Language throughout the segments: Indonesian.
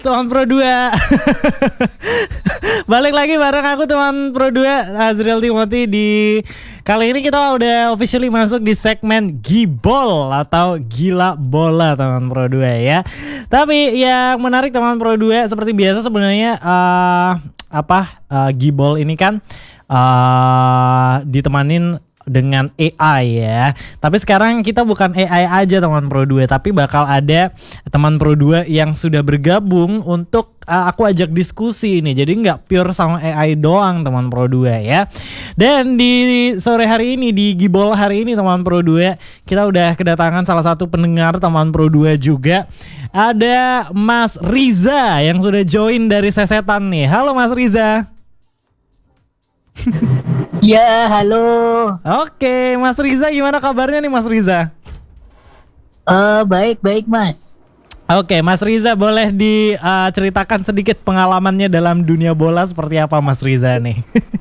teman Pro 2. Balik lagi bareng aku teman Pro 2 Azriel Timothy. Di kali ini kita udah officially masuk di segmen Gibol atau Gila Bola teman Pro 2 ya. Tapi yang menarik teman Pro 2 seperti biasa sebenarnya Gibol ini kan ditemanin dengan AI ya. Tapi sekarang kita bukan AI aja teman Pro 2, tapi bakal ada teman Pro 2 yang sudah bergabung untuk aku ajak diskusi ini. Jadi nggak pure sama AI doang teman Pro 2 ya. Dan di sore hari ini, di Gibol hari ini teman Pro 2, kita udah kedatangan salah satu pendengar teman Pro 2 juga. Ada Mas Riza yang sudah join dari Sesetan nih. Halo Mas Riza. Ya, halo. Oke, Mas Riza gimana kabarnya nih Mas Riza? Baik, Mas. Oke, Mas Riza boleh diceritakan sedikit pengalamannya dalam dunia bola seperti apa Mas Riza nih?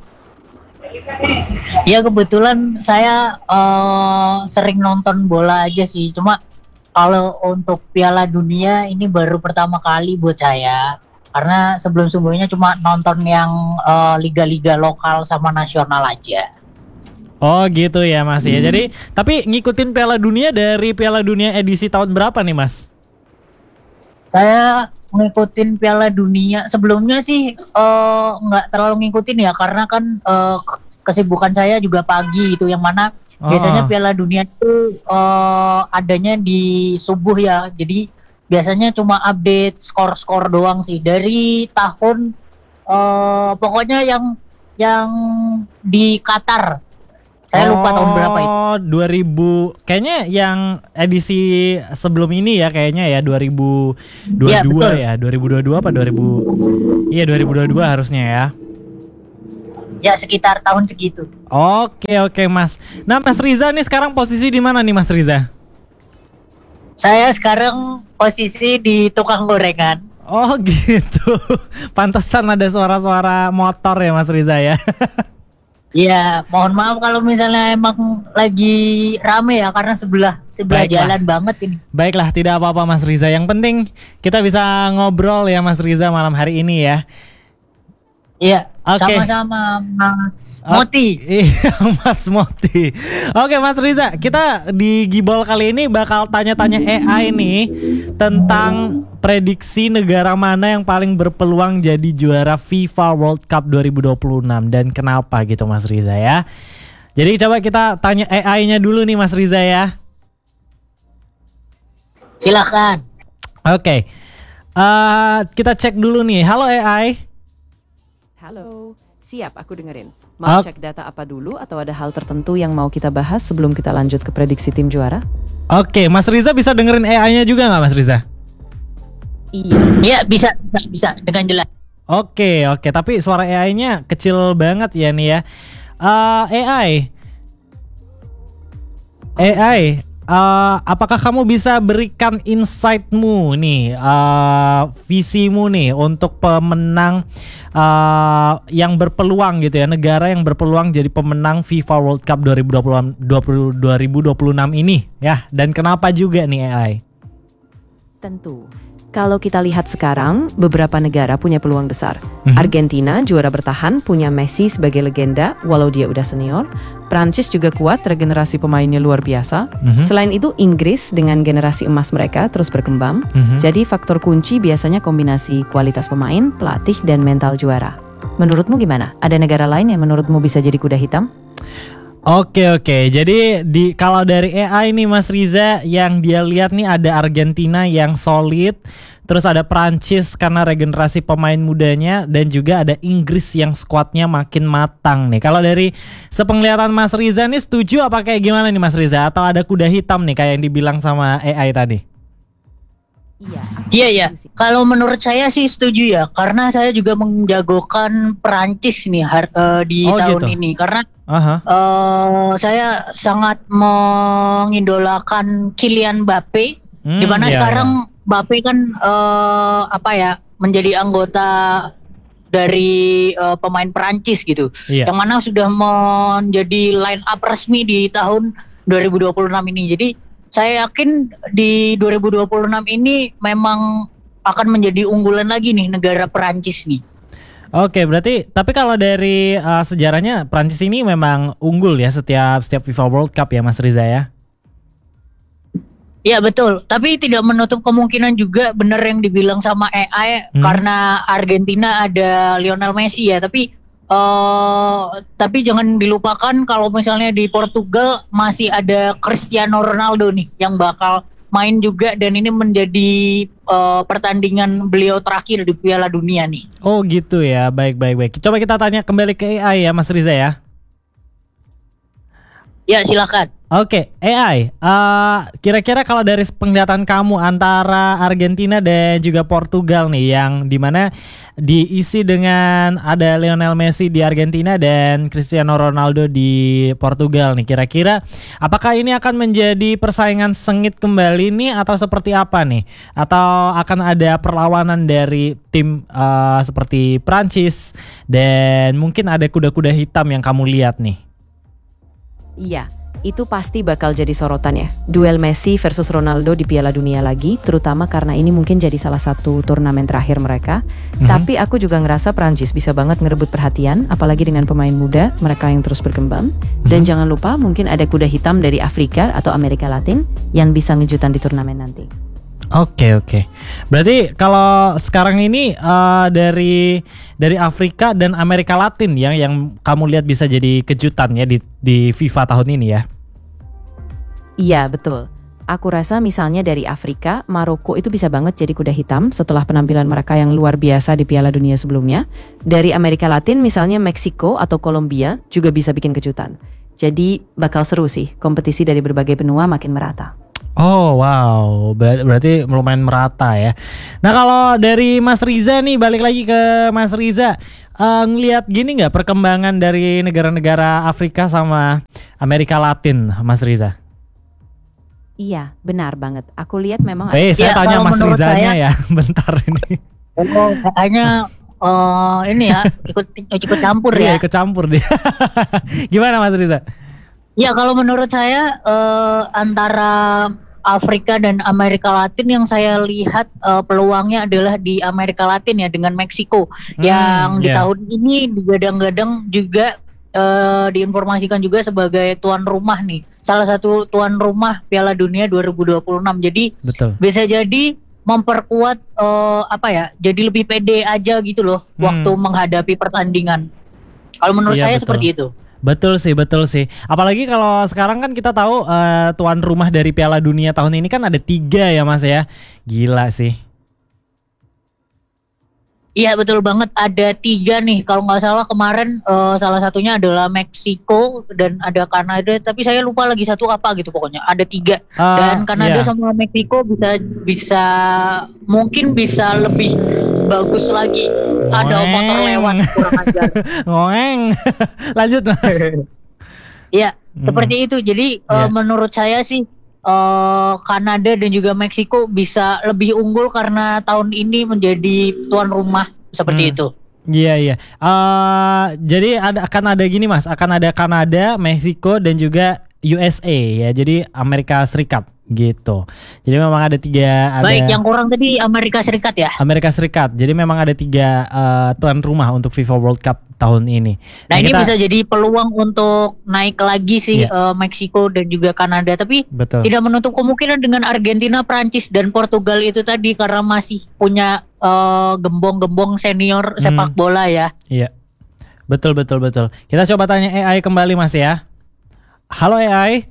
Ya kebetulan saya sering nonton bola aja sih. Cuma kalau untuk Piala Dunia ini baru pertama kali buat saya. Karena sebelum-sebelumnya cuma nonton yang liga-liga lokal sama nasional aja. Oh gitu ya Mas ya. Jadi tapi ngikutin Piala Dunia dari Piala Dunia edisi tahun berapa nih Mas? Saya ngikutin Piala Dunia sebelumnya sih nggak terlalu ngikutin ya. Karena kan kesibukan saya juga pagi gitu. Yang mana biasanya Piala Dunia itu adanya di subuh ya. Jadi biasanya cuma update skor-skor doang sih dari tahun pokoknya yang di Qatar. Saya lupa tahun berapa itu. 2000 kayaknya yang edisi sebelum ini ya kayaknya ya 2022 ya. 2022 apa 2000? Iya 2022 harusnya ya. Ya sekitar tahun segitu. Oke Mas. Nah Mas Riza nih sekarang posisi di mana nih Mas Riza? Saya sekarang posisi di tukang gorengan. Oh gitu. Pantesan ada suara-suara motor ya Mas Riza ya. Iya, mohon maaf kalau misalnya emang lagi rame ya karena sebelah jalan banget ini. Baiklah, tidak apa-apa Mas Riza. Yang penting kita bisa ngobrol ya Mas Riza malam hari ini ya. Iya, okay. Sama-sama Mas Moti. Iya, Mas Moti. Oke, Mas Riza, kita di Gibol kali ini bakal tanya-tanya AI nih tentang prediksi negara mana yang paling berpeluang jadi juara FIFA World Cup 2026 dan kenapa gitu Mas Riza ya. Jadi coba kita tanya AI-nya dulu nih Mas Riza ya. Silakan. Oke. Kita cek dulu nih. Halo AI. Halo, siap aku dengerin. Mau cek data apa dulu atau ada hal tertentu yang mau kita bahas sebelum kita lanjut ke prediksi tim juara? Oke, Mas Riza bisa dengerin AI-nya juga nggak Mas Riza? Iya, bisa dengan jelas. Oke, tapi suara AI-nya kecil banget ya nih ya. AI, apakah kamu bisa berikan insight-mu nih, visimu nih untuk pemenang yang berpeluang gitu ya, negara yang berpeluang jadi pemenang FIFA World Cup 2026 ini ya, dan kenapa juga nih AI? Tentu. Kalau kita lihat sekarang, beberapa negara punya peluang besar. Argentina juara bertahan, punya Messi sebagai legenda walau dia udah senior. Prancis juga kuat, regenerasi pemainnya luar biasa. Selain itu Inggris dengan generasi emas mereka terus berkembang. Jadi faktor kunci biasanya kombinasi kualitas pemain, pelatih, dan mental juara. Menurutmu gimana? Ada negara lain yang menurutmu bisa jadi kuda hitam? Oke. Jadi kalau dari AI nih Mas Riza, yang dia lihat nih ada Argentina yang solid, terus ada Prancis karena regenerasi pemain mudanya, dan juga ada Inggris yang skuadnya makin matang nih. Kalau dari sepenglihatan Mas Riza nih setuju apa kayak gimana nih Mas Riza? Atau ada kuda hitam nih kayak yang dibilang sama AI tadi? Iya. Kalau menurut saya sih setuju ya, karena saya juga menjagokan Prancis nih di tahun ini, karena saya sangat mengidolakan Kylian Mbappe, di mana sekarang Mbappe kan menjadi anggota dari pemain Prancis gitu, yang mana sudah menjadi line up resmi di tahun 2026 ini. Jadi saya yakin di 2026 ini memang akan menjadi unggulan lagi nih negara Perancis nih. Oke, berarti tapi kalau dari sejarahnya Prancis ini memang unggul ya setiap FIFA World Cup ya Mas Riza ya. Ya betul, tapi tidak menutup kemungkinan juga benar yang dibilang sama AI karena Argentina ada Lionel Messi ya, tapi jangan dilupakan kalau misalnya di Portugal masih ada Cristiano Ronaldo nih yang bakal main juga, dan ini menjadi pertandingan beliau terakhir di Piala Dunia nih. Oh gitu ya, baik. Coba kita tanya kembali ke AI ya Mas Riza ya. Ya silakan. Oke, AI, kira-kira kalau dari penglihatan kamu antara Argentina dan juga Portugal nih, yang dimana diisi dengan ada Lionel Messi di Argentina dan Cristiano Ronaldo di Portugal nih, kira-kira apakah ini akan menjadi persaingan sengit kembali nih atau seperti apa nih? Atau akan ada perlawanan dari tim seperti Prancis dan mungkin ada kuda-kuda hitam yang kamu lihat nih? Iya, itu pasti bakal jadi sorotan ya. Duel Messi versus Ronaldo di Piala Dunia lagi, terutama karena ini mungkin jadi salah satu turnamen terakhir mereka. Tapi aku juga ngerasa Prancis bisa banget ngerebut perhatian, apalagi dengan pemain muda mereka yang terus berkembang. Dan jangan lupa mungkin ada kuda hitam dari Afrika atau Amerika Latin yang bisa ngejutan di turnamen nanti. Oke. Berarti kalau sekarang ini dari Afrika dan Amerika Latin yang kamu lihat bisa jadi kejutan ya di FIFA tahun ini ya. Iya, betul. Aku rasa misalnya dari Afrika, Maroko itu bisa banget jadi kuda hitam setelah penampilan mereka yang luar biasa di Piala Dunia sebelumnya. Dari Amerika Latin misalnya Meksiko atau Kolombia juga bisa bikin kejutan. Jadi bakal seru sih, kompetisi dari berbagai benua makin merata. Oh wow, berarti lumayan merata ya. Nah kalau dari Mas Riza nih, balik lagi ke Mas Riza, ngelihat gini nggak perkembangan dari negara-negara Afrika sama Amerika Latin, Mas Riza? Iya, benar banget. Aku lihat memang Saya tanya Mas Rizanya ya, bentar ini. Oh, kayaknya ini ya ikut campur ya. Iya, ikut campur dia. Gimana Mas Riza? Ya kalau menurut saya antara Afrika dan Amerika Latin yang saya lihat peluangnya adalah di Amerika Latin ya, dengan Meksiko yang di tahun ini digadang-gadang juga diinformasikan juga sebagai tuan rumah nih, salah satu tuan rumah Piala Dunia 2026. Jadi betul, bisa jadi memperkuat jadi lebih pede aja gitu loh waktu menghadapi pertandingan. Kalau menurut saya betul. seperti itu. Betul sih. Apalagi kalau sekarang kan kita tahu tuan rumah dari Piala Dunia tahun ini kan ada 3 ya Mas ya. Gila sih. Iya betul banget, ada 3 nih. Kalau nggak salah kemarin salah satunya adalah Meksiko dan ada Kanada. Tapi saya lupa lagi satu apa gitu, pokoknya ada 3. Dan Kanada sama Meksiko bisa mungkin bisa lebih bagus lagi. Ada motor lewat kurang ajar. Ngomeng. Lanjut Mas. Iya, seperti itu. Jadi menurut saya sih Kanada dan juga Meksiko bisa lebih unggul karena tahun ini menjadi tuan rumah seperti itu. Iya. Jadi akan ada gini Mas, akan ada Kanada, Meksiko dan juga USA ya. Jadi Amerika Serikat gitu. Jadi memang ada 3. Baik, yang kurang tadi Amerika Serikat ya. Amerika Serikat. Jadi memang ada 3 tuan rumah untuk FIFA World Cup tahun ini. Nah ini bisa jadi peluang untuk naik lagi sih Meksiko dan juga Kanada. Tapi tidak menutup kemungkinan dengan Argentina, Prancis dan Portugal itu tadi karena masih punya gembong-gembong senior sepak bola ya. Iya. Betul. Kita coba tanya AI kembali Mas ya. Halo AI.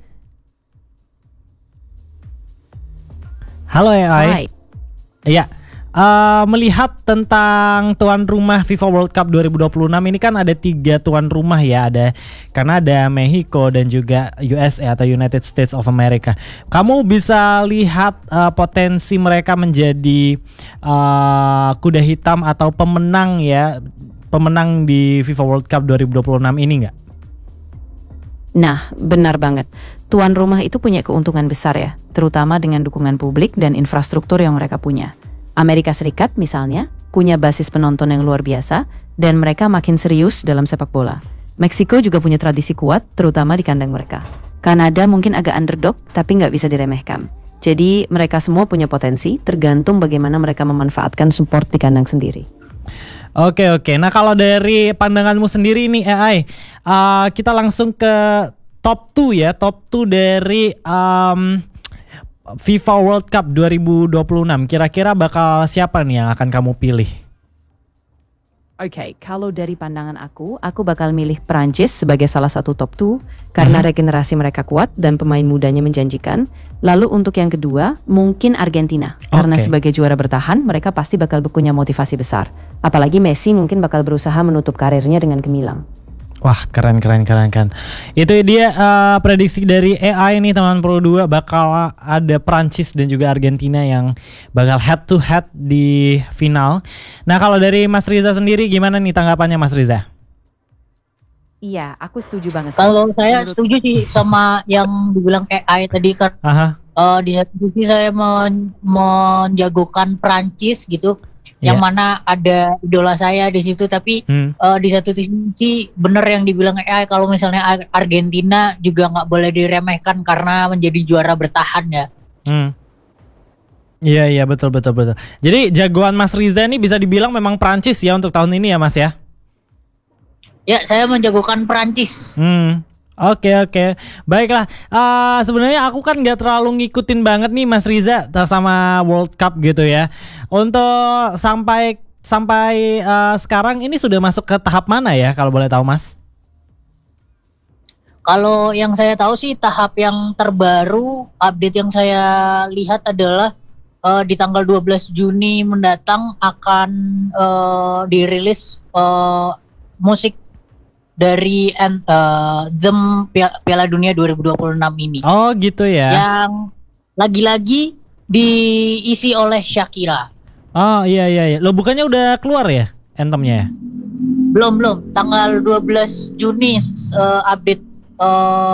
Hai. Iya. Melihat tentang tuan rumah FIFA World Cup 2026 ini kan ada 3 tuan rumah ya, ada Kanada, Meksiko dan juga USA atau United States of America. Kamu bisa lihat potensi mereka menjadi kuda hitam atau pemenang di FIFA World Cup 2026 ini nggak? Nah, benar banget. Tuan rumah itu punya keuntungan besar ya, terutama dengan dukungan publik dan infrastruktur yang mereka punya. Amerika Serikat misalnya punya basis penonton yang luar biasa dan mereka makin serius dalam sepak bola. Meksiko juga punya tradisi kuat, terutama di kandang mereka. Kanada mungkin agak underdog, tapi nggak bisa diremehkan. Jadi mereka semua punya potensi, tergantung bagaimana mereka memanfaatkan support di kandang sendiri. Oke. Nah kalau dari pandanganmu sendiri nih AI, kita langsung ke top 2 ya, top 2 dari FIFA World Cup 2026. Kira-kira bakal siapa nih yang akan kamu pilih? Oke, kalau dari pandangan aku bakal milih Prancis sebagai salah satu top 2 karena regenerasi mereka kuat dan pemain mudanya menjanjikan. Lalu untuk yang kedua, mungkin Argentina. Karena sebagai juara bertahan, mereka pasti bakal punya motivasi besar. Apalagi Messi mungkin bakal berusaha menutup karirnya dengan gemilang. Wah, keren. Itu dia prediksi dari AI nih teman Pro 2, bakal ada Prancis dan juga Argentina yang bakal head to head di final. Nah, kalau dari Mas Riza sendiri gimana nih tanggapannya Mas Riza? Iya, aku setuju banget sih. Kalau saya setuju sih sama yang dibilang AI tadi kan. Di satu sisi saya menjagokan Prancis gitu. Yang mana ada idola saya di situ, tapi di satu sisi bener yang dibilang AI, kalau misalnya Argentina juga nggak boleh diremehkan karena menjadi juara bertahan ya. Iya betul. Jadi jagoan Mas Riza ini bisa dibilang memang Prancis ya untuk tahun ini ya Mas ya? Ya, saya menjagokan Prancis. Oke. Baiklah. Sebenarnya aku kan nggak terlalu ngikutin banget nih Mas Riza sama World Cup gitu ya. Untuk sampai sekarang ini sudah masuk ke tahap mana ya kalau boleh tahu Mas? Kalau yang saya tahu sih tahap yang terbaru, update yang saya lihat adalah di tanggal 12 Juni mendatang akan dirilis musik dari Piala Dunia 2026 ini. Oh gitu ya. Yang lagi-lagi diisi oleh Shakira. Oh iya. Lo bukannya udah keluar ya anthemnya ya? Belum. Tanggal 12 Juni update